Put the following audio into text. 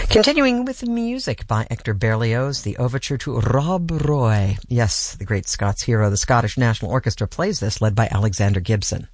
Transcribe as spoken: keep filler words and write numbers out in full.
Continuing with the music by Hector Berlioz, the overture to Rob Roy. Yes, the great Scots hero. The Scottish National Orchestra plays this, led by Alexander Gibson.